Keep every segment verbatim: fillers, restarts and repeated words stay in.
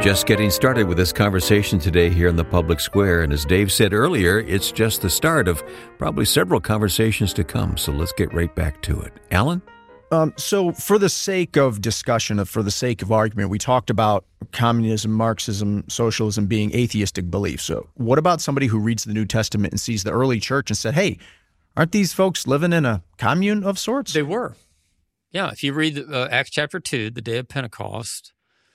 Just getting started with this conversation today here in the public square. And as Dave said earlier, it's just the start of probably several conversations to come. So let's get right back to it. Alan? Um, so for the sake of discussion, for the sake of argument, we talked about communism, Marxism, socialism being atheistic beliefs. So what about somebody who reads the New Testament and sees the early church and said, hey, aren't these folks living in a commune of sorts? They were. Yeah, if you read uh, Acts chapter two, the day of Pentecost,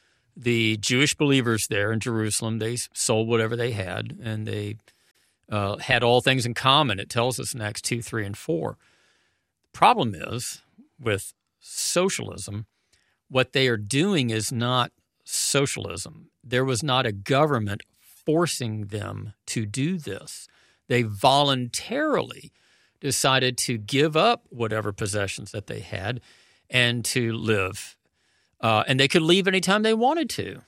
the Jewish believers there in Jerusalem, they sold whatever they had, and they uh, had all things in common. It tells us in Acts two, three, and four. The problem is, with socialism, what they are doing is not socialism. There was not a government forcing them to do this. They voluntarily decided to give up whatever possessions that they had and to live. Uh, and they could leave anytime they wanted to.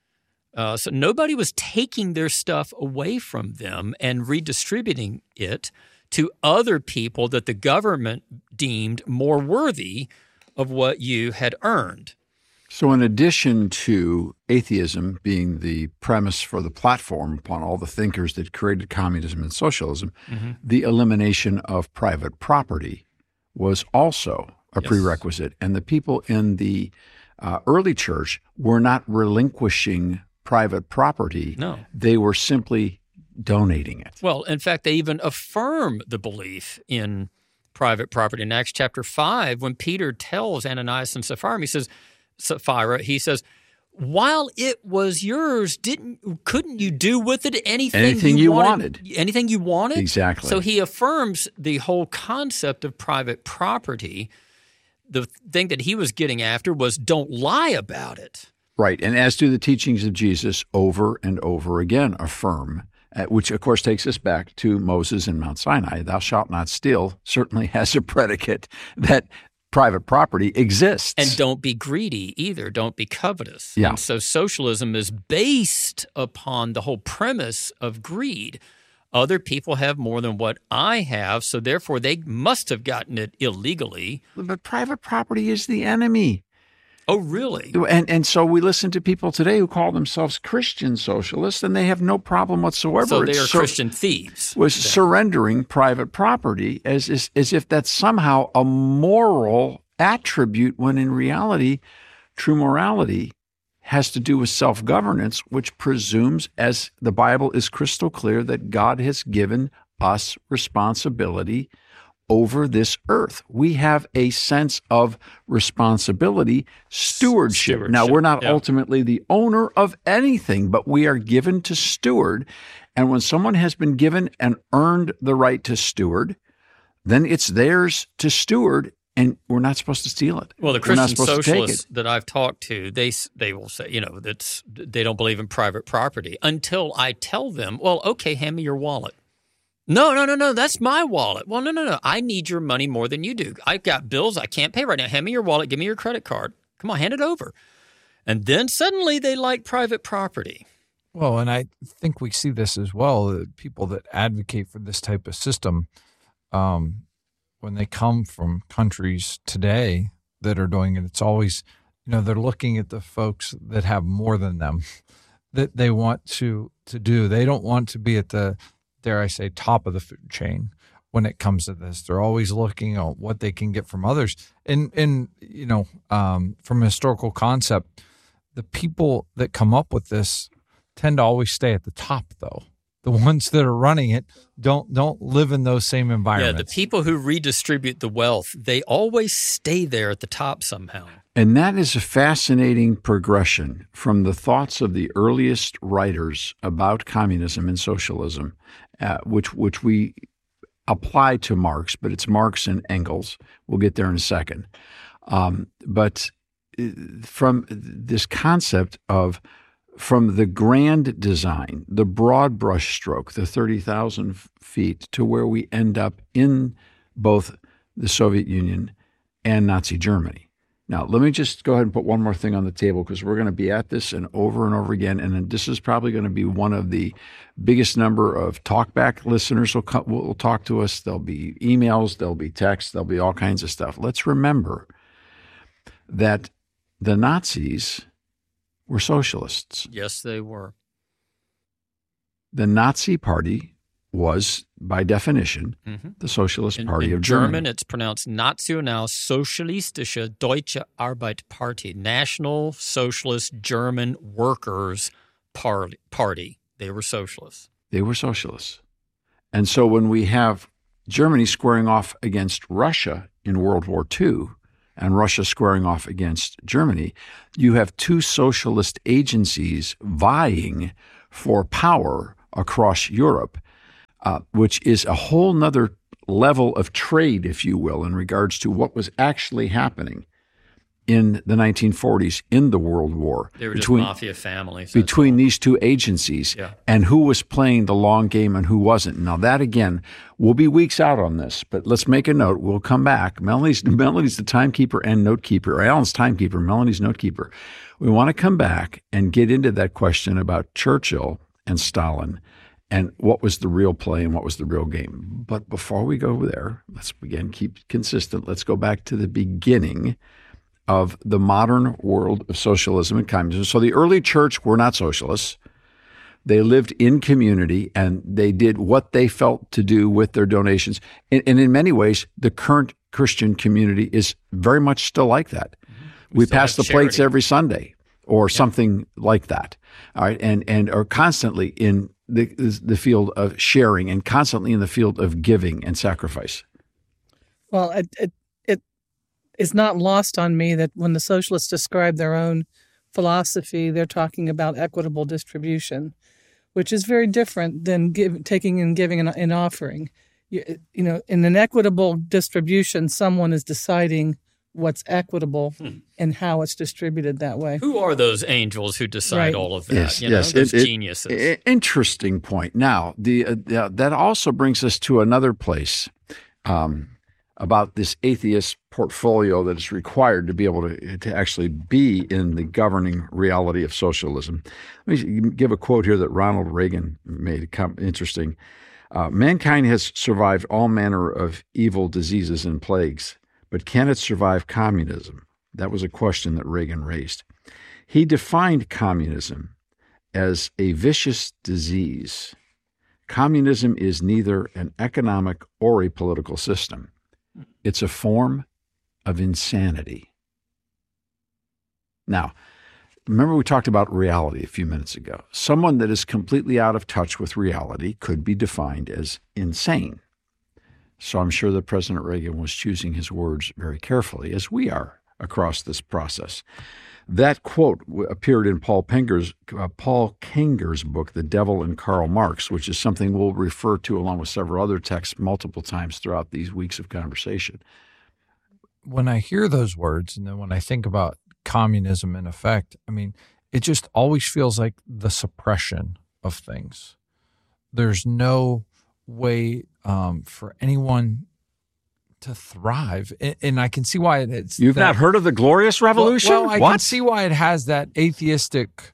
Uh, so nobody was taking their stuff away from them and redistributing it to other people that the government deemed more worthy of what you had earned. So in addition to atheism being the premise for the platform upon all the thinkers that created communism and socialism, mm-hmm. the elimination of private property was also a yes. prerequisite. And the people in the uh, early church were not relinquishing private property. No. They were simply donating it. Well, in fact, they even affirm the belief in private property. In Acts chapter five, when Peter tells Ananias and Sapphira, he says, Sapphira, he says, while it was yours, didn't couldn't you do with it anything, anything you, you wanted, wanted? Anything you wanted? Exactly. So he affirms the whole concept of private property. The thing that he was getting after was don't lie about it. Right. And as do the teachings of Jesus over and over again affirm, uh, which of course takes us back to Moses in Mount Sinai. Thou shalt not steal certainly has a predicate that private property exists. And don't be greedy either. Don't be covetous. Yeah. And so socialism is based upon the whole premise of greed. Other people have more than what I have, so therefore they must have gotten it illegally. But private property is the enemy. Oh, really? And and so we listen to people today who call themselves Christian socialists, and they have no problem whatsoever. So they it's are sur- Christian thieves. Was then. surrendering private property as, as as if that's somehow a moral attribute, when in reality, true morality has to do with self-governance, which presumes, as the Bible is crystal clear, that God has given us responsibility over this earth. We have a sense of responsibility, stewardship. Stewardship. Now, we're not yeah. ultimately the owner of anything, but we are given to steward. And when someone has been given and earned the right to steward, then it's theirs to steward, and we're not supposed to steal it. Well, the Christian socialists that I've talked to, they they will say, you know, that's they don't believe in private property until I tell them, well, okay, hand me your wallet. No, no, no, no, that's my wallet. Well, no, no, no, I need your money more than you do. I've got bills I can't pay right now. Hand me your wallet. Give me your credit card. Come on, hand it over. And then suddenly they like private property. Well, and I think we see this as well, the people that advocate for this type of system, um, when they come from countries today that are doing it, it's always, you know, they're looking at the folks that have more than them that they want to to do. They don't want to be at the, dare I say, top of the food chain when it comes to this. They're always looking at what they can get from others. And, and you know, um, from a historical concept, the people that come up with this tend to always stay at the top, though. The ones that are running it don't don't live in those same environments. Yeah, the people who redistribute the wealth, they always stay there at the top somehow. And that is a fascinating progression from the thoughts of the earliest writers about communism and socialism, uh, which which we apply to Marx, but it's Marx and Engels. We'll get there in a second. Um, but from this concept of from the grand design, the broad brush stroke, the thirty thousand feet, to where we end up in both the Soviet Union and Nazi Germany. Now, let me just go ahead and put one more thing on the table, because we're going to be at this and over and over again, and this is probably going to be one of the biggest number of talkback listeners will, come, will talk to us. There'll be emails, there'll be texts, there'll be all kinds of stuff. Let's remember that the Nazis were socialists. Yes, they were. The Nazi Party was, by definition, mm-hmm. the Socialist in, Party in of Germany. German, it's pronounced Nationalsozialistische Deutsche Arbeiterparty, National Socialist German Workers' Party. Party. They were socialists. They were socialists. And so when we have Germany squaring off against Russia in World War Two and Russia squaring off against Germany, you have two socialist agencies vying for power across Europe, uh, which is a whole nother level of trade, if you will, in regards to what was actually happening in the nineteen forties in the World War. They were between, just mafia families. Between these two agencies, yeah. and who was playing the long game and who wasn't. Now that, again, we'll be weeks out on this, but let's make a note. We'll come back. Melanie's, Melanie's the timekeeper and notekeeper. Alan's timekeeper, Melanie's notekeeper. We want to come back and get into that question about Churchill and Stalin and what was the real play and what was the real game. But before we go there, let's again keep consistent. Let's go back to the beginning of the modern world of socialism and communism. So the early church were not socialists. They lived in community and they did what they felt to do with their donations. And, and in many ways, the current Christian community is very much still like that. Mm-hmm. We, we pass the charity. plates every Sunday or yeah. something like that. All right. And, and are constantly in the, the field of sharing and constantly in the field of giving and sacrifice. Well, it, it, it is not lost on me that when the socialists describe their own philosophy, they're talking about equitable distribution, which is very different than give, taking and giving an, an offering. You, you know, in an equitable distribution, someone is deciding what's equitable hmm. and how it's distributed that way. Who are those angels who decide right. all of that? Yes, you yes. know, those it, it, geniuses. It, interesting point. Now, the uh, uh, that also brings us to another place um, about this atheist portfolio that is required to be able to, to actually be in the governing reality of socialism. Let me give a quote here that Ronald Reagan made, interesting. Uh, Mankind has survived all manner of evil diseases and plagues, but can it survive communism? That was a question that Reagan raised. He defined communism as a vicious disease. Communism is neither an economic or a political system. It's a form of insanity. Now, remember we talked about reality a few minutes ago. Someone that is completely out of touch with reality could be defined as insane. So I'm sure that President Reagan was choosing his words very carefully, as we are across this process. That quote appeared in Paul Penger's, uh, Paul Kanger's book, The Devil and Karl Marx, which is something we'll refer to along with several other texts multiple times throughout these weeks of conversation. When I hear those words, and then when I think about communism in effect, I mean, it just always feels like the suppression of things. There's no way um, for anyone to thrive, and, and I can see why it's. You've that, not heard of the Glorious Revolution? Well, well I what? can see why it has that atheistic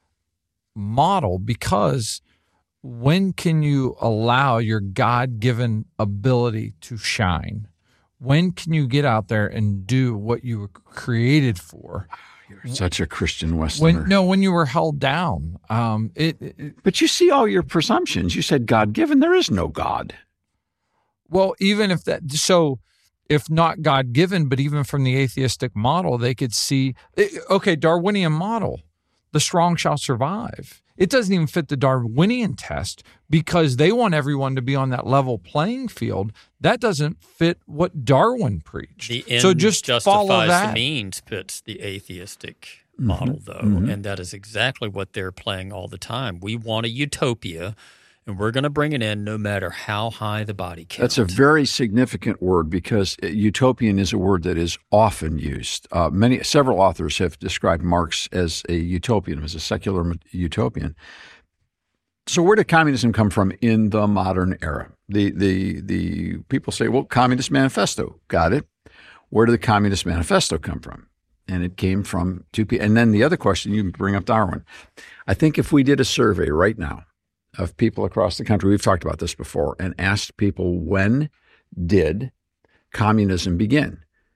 model, because when can you allow your God-given ability to shine? When can you get out there and do what you were created for? You're such a Christian Westerner. When, no, when you were held down. Um, it, it, but you see all your presumptions. You said God-given. There is no God. Well, even if that, so if not God-given, but even from the atheistic model, they could see, okay, Darwinian model, the strong shall survive. It doesn't even fit the Darwinian test because they want everyone to be on that level playing field. That doesn't fit what Darwin preached. The end so just follow justifies that. the means fits the atheistic model, mm-hmm. though, mm-hmm. and that is exactly what they're playing all the time. We want a utopia, and we're going to bring it in no matter how high the body count. That's a very significant word because utopian is a word that is often used. Uh, many, several authors have described Marx as a utopian, as a secular utopian. So where did communism come from in the modern era? The the the people say, well, Communist Manifesto, got it. Where did the Communist Manifesto come from? And it came from two people. And then the other question, you bring up Darwin. I think if we did a survey right now of people across the country, we've talked about this before, and asked people when did communism begin,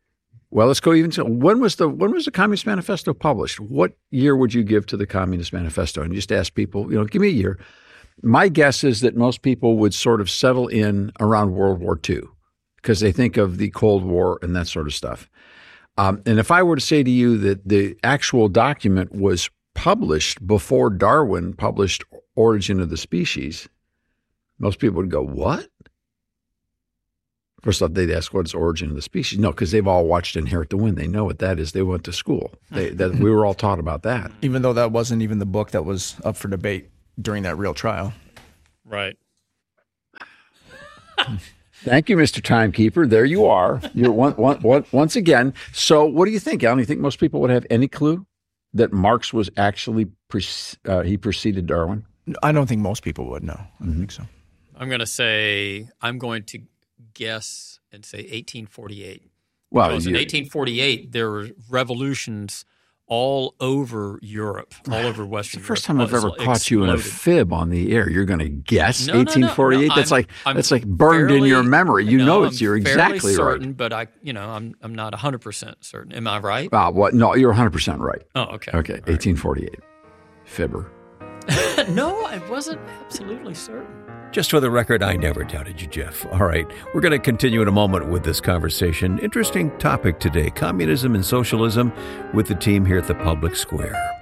Well, let's go even to when was the when was the Communist Manifesto published? What year would you give to the Communist Manifesto? And just ask people, you know, give me a year. My guess is that most people would sort of settle in around World War Two because they think of the Cold War and that sort of stuff. Um, and if I were to say to you that the actual document was published before Darwin published Origin of the Species, most people would go, what? First off, they'd ask, what's Origin of the Species? No, because they've all watched Inherit the Wind. They know what that is. They went to school. They, that, we were all taught about that. Even though that wasn't even the book that was up for debate during that real trial. Right. Thank you, Mister Timekeeper. There you are. You're one, one, one, once again. So what do you think, Alan? Do you think most people would have any clue that Marx was actually, pre- uh, he preceded Darwin? I don't think most people would, no. I don't mm-hmm. think so. I'm going to say, I'm going to guess and say eighteen forty-eight. Well, because you, in eighteen forty-eight, there were revolutions all over Europe, all over Western Europe. It's the first Europe. time I've ever Exploded. caught you in a fib on the air. You're going to guess no, eighteen forty-eight? No, no, no. That's I'm, like I'm that's like burned fairly, in your memory. You no, know it's I'm you're exactly certain, right. But I, you know, I'm I'm not one hundred percent certain. Am I right? Ah, what? No, you're one hundred percent right. Oh, okay. Okay, All eighteen forty-eight. Fibber. No, I wasn't absolutely certain. Just for the record, I never doubted you, Jeff. All right, we're going to continue in a moment with this conversation. Interesting topic today, communism and socialism, with the team here at the Public Square.